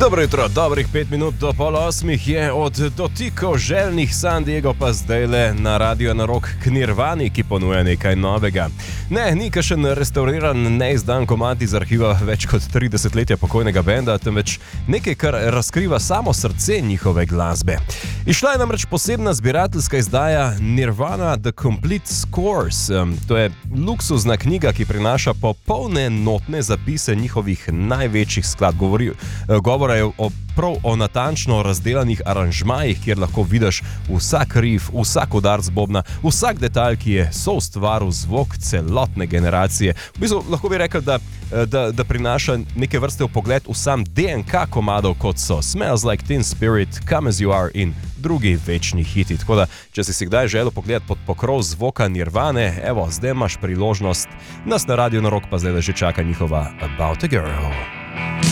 Dobro jutro, dobrih 5 minut do 7:30 je od dotikov željnih San Diego pa zdajle na Radio na Rock k Nirvani, ki ponuja nekaj novega. Ne, ni kakšen restauriran, neizdan komad iz arhiva več kot 30 pokojnega benda, temveč nekaj, kar razkriva samo srce njihove glasbe. Išla je namreč posebna zbirateljska izdaja Nirvana The Complete Scores. To je luksuzna knjiga, ki prinaša popolne notne zapise njihovih največjih skladb. Govora je prav o natančno razdelanih aranžmajih, kjer lahko vidiš vsak riff, vsak udarc bobna, vsak detalj, ki je soustvaril zvok celotne generacije. V bistvu lahko bi rekel, da prinaša neke vrste vpogled v sam DNK komadov, kot so Smells Like Teen Spirit, Come As You Are in drugi večni hiti. Tako da, če si kdaj želel pogledati pod pokrov zvoka Nirvane, evo, zdaj imaš priložnost. Nas na Radio na Rock pa zdaj že čaka njihova About a Girl.